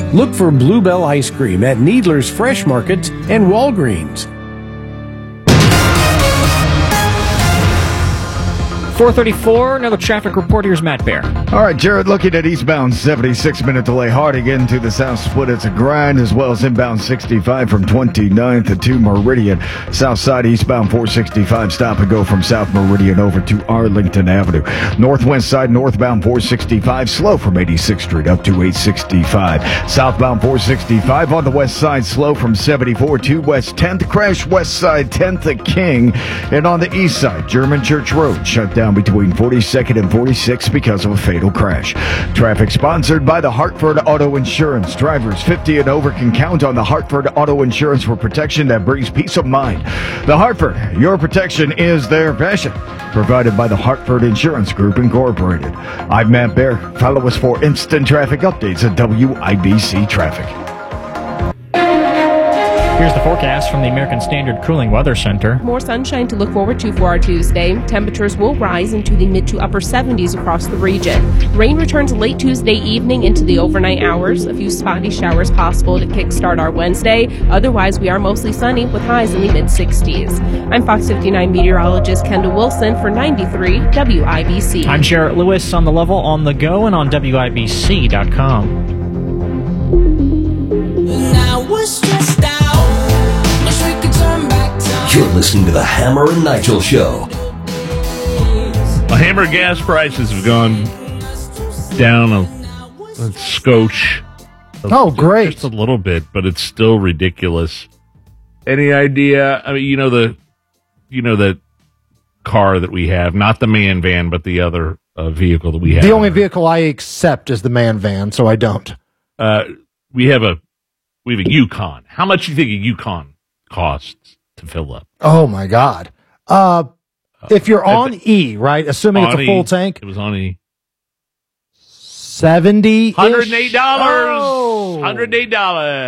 Look for Bluebell Ice Cream at Needler's Fresh Markets and Walgreens. 434, another traffic report. Here's Matt Bear. All right, Jared, looking at eastbound 76-minute delay. Harding into the south split. It's a grind, as well as inbound 65 from 29th to Meridian. South side eastbound 465, stop and go from South Meridian over to Arlington Avenue. Northwest side northbound 465, slow from 86th Street up to 865. Southbound 465 on the west side, slow from 74 to West 10th. Crash west side 10th at King. And on the east side, German Church Road shut down between 42nd and 46th because of a fatal crash. Traffic sponsored by the Hartford Auto Insurance. Drivers 50 and over can count on the Hartford Auto Insurance for protection that brings peace of mind. The Hartford, your protection is their passion. Provided by the Hartford Insurance Group, Incorporated. I'm Matt Bear. Follow us for instant traffic updates at WIBC Traffic. Here's the forecast from the American Standard Cooling Weather Center. More sunshine to look forward to for our Tuesday. Temperatures will rise into the mid to upper 70s across the region. Rain returns late Tuesday evening into the overnight hours. A few spotty showers possible to kickstart our Wednesday. Otherwise, we are mostly sunny with highs in the mid 60s. I'm Fox 59 meteorologist Kendall Wilson for 93 WIBC. I'm Jarrett Lewis on the level, on the go, and on WIBC.com. You're listening to the Hammer and Nigel Show. Well, Hammer gas prices have gone down a scotch. Oh, great. Just a little bit, but it's still ridiculous. Any idea? I mean, you know that car that we have, not the man van, but the other vehicle that we have. The only vehicle I accept is the man van, so I don't. We have a Yukon. How much do you think a Yukon costs to fill up? Oh my God. If you're on E, right? Assuming it's a full tank. It was on E. 70 $108. Oh. $108.